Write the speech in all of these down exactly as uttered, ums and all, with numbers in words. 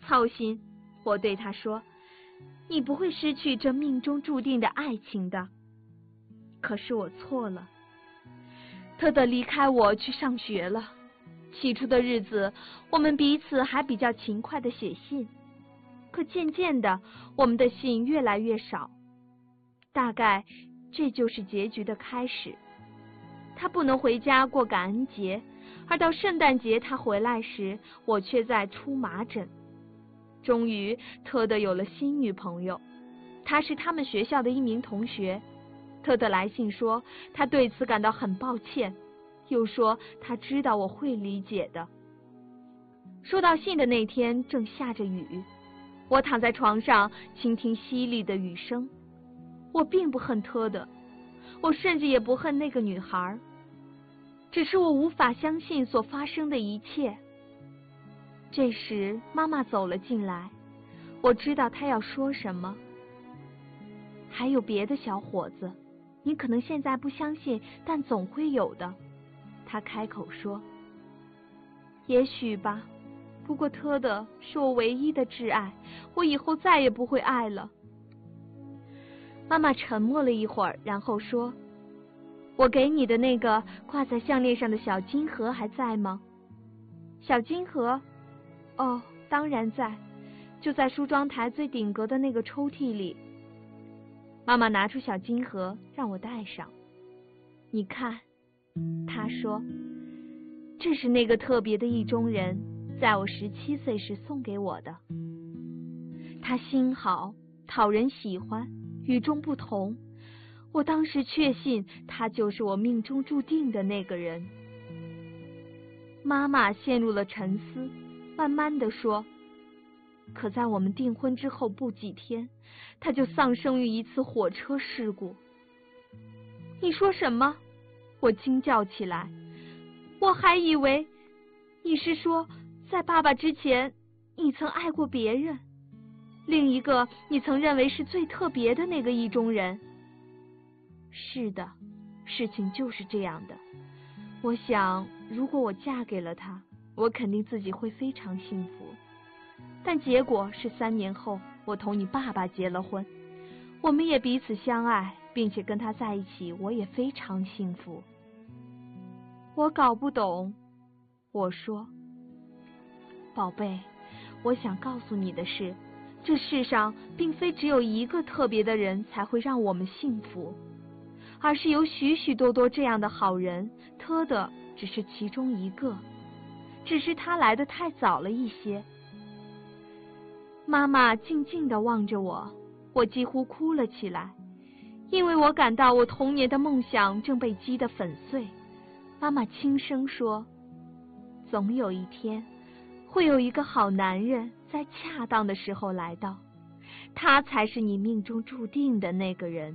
操心，我对他说，你不会失去这命中注定的爱情的。可是我错了。特德离开我去上学了。起初的日子，我们彼此还比较勤快地写信，可渐渐的，我们的信越来越少。大概这就是结局的开始。他不能回家过感恩节，而到圣诞节他回来时，我却在出麻疹。终于，特德有了新女朋友，她是他们学校的一名同学。特德来信说，他对此感到很抱歉，又说他知道我会理解的。收到信的那天正下着雨，我躺在床上倾听淅沥的雨声。我并不恨特德，我甚至也不恨那个女孩，只是我无法相信所发生的一切。这时妈妈走了进来，我知道她要说什么。还有别的小伙子，你可能现在不相信，但总会有的。她开口说，也许吧，不过特德是我唯一的挚爱，我以后再也不会爱了。妈妈沉默了一会儿，然后说，我给你的那个挂在项链上的小金盒还在吗？小金盒？哦，当然在，就在梳妆台最顶格的那个抽屉里。妈妈拿出小金盒让我戴上。你看，她说，这是那个特别的意中人在我十七岁时送给我的。他心好，讨人喜欢，与众不同。我当时确信他就是我命中注定的那个人。妈妈陷入了沉思，慢慢地说，可在我们订婚之后不几天，他就丧生于一次火车事故。你说什么？我惊叫起来。我还以为你是说，在爸爸之前，你曾爱过别人，另一个你曾认为是最特别的那个意中人。是的，事情就是这样的。我想，如果我嫁给了他，我肯定自己会非常幸福。但结果是三年后，我同你爸爸结了婚，我们也彼此相爱，并且跟他在一起，我也非常幸福。我搞不懂，我说，宝贝，我想告诉你的是，这世上并非只有一个特别的人才会让我们幸福，而是有许许多多这样的好人，特德只是其中一个，只是他来得太早了一些。妈妈静静地望着我，我几乎哭了起来，因为我感到我童年的梦想正被击得粉碎。妈妈轻声说，总有一天，会有一个好男人在恰当的时候来到，他才是你命中注定的那个人。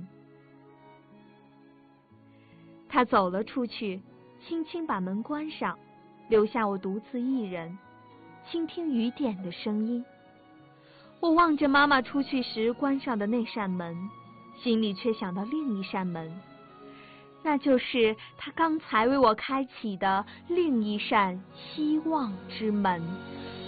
他走了出去，轻轻把门关上，留下我独自一人，倾听雨点的声音。我望着妈妈出去时关上的那扇门，心里却想到另一扇门，那就是他刚才为我开启的另一扇希望之门。